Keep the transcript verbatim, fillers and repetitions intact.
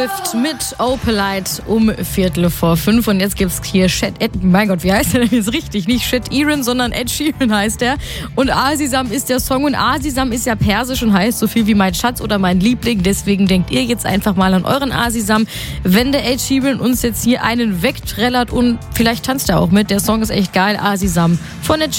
Swift mit Opalite um Viertel vor fünf. Und jetzt gibt's hier Chet, Ed, mein Gott, wie heißt der denn jetzt richtig? Nicht Chet Sheeran, sondern Ed Sheeran heißt der. Und Azizam ist der Song. Und Azizam ist ja persisch und heißt so viel wie mein Schatz oder mein Liebling. Deswegen denkt ihr jetzt einfach mal an euren Azizam. Wenn der Ed Sheeran uns jetzt hier einen wegtrellert und vielleicht tanzt er auch mit. Der Song ist echt geil. Azizam von Ed Sheeran.